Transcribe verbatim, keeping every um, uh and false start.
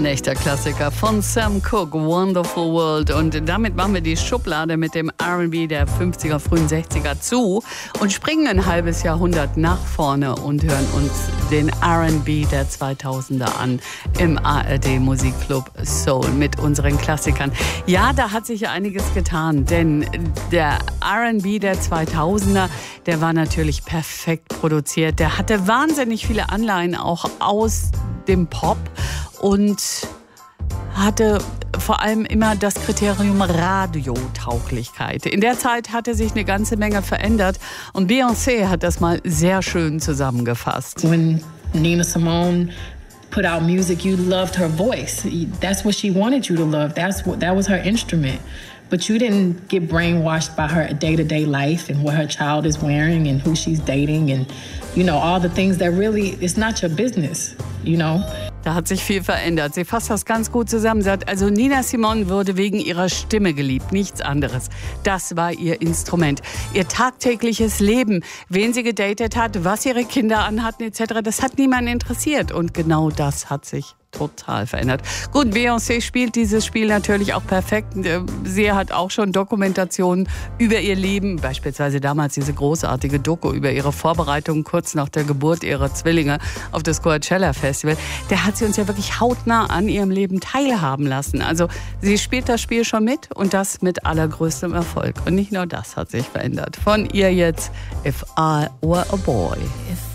Ein echter Klassiker von Sam Cooke, Wonderful World. Und damit machen wir die Schublade mit dem R and B der fünfziger, frühen sechziger zu und springen ein halbes Jahrhundert nach vorne und hören uns den R and B der zweitausender an im A R D Musikclub Soul mit unseren Klassikern. Ja, da hat sich ja einiges getan, denn der R and B der zweitausender, der war natürlich perfekt produziert. Der hatte wahnsinnig viele Anleihen auch aus dem Pop und hatte vor allem immer das Kriterium Radiotauglichkeit. In der Zeit hatte sich eine ganze Menge verändert und Beyoncé hat das mal sehr schön zusammengefasst. When Nina Simone put out music, you loved her voice. That's what she wanted you to love. That's what, that was her instrument. But you didn't get brainwashed by her day-to-day life and what her child is wearing and who she's dating and, you know, all the things that really, it's not your business, you know. Da hat sich viel verändert. Sie fasst das ganz gut zusammen. Sie sagt, also Nina Simone wurde wegen ihrer Stimme geliebt, nichts anderes. Das war ihr Instrument. Ihr tagtägliches Leben, wen sie gedatet hat, was ihre Kinder anhatten et cetera, das hat niemanden interessiert. Und genau das hat sich total verändert. Gut, Beyoncé spielt dieses Spiel natürlich auch perfekt. Sie hat auch schon Dokumentationen über ihr Leben, beispielsweise damals diese großartige Doku über ihre Vorbereitung kurz nach der Geburt ihrer Zwillinge auf das Coachella Festival. Der hat sie uns ja wirklich hautnah an ihrem Leben teilhaben lassen. Also sie spielt das Spiel schon mit und das mit allergrößtem Erfolg. Und nicht nur das hat sich verändert. Von ihr jetzt If I Were a Boy.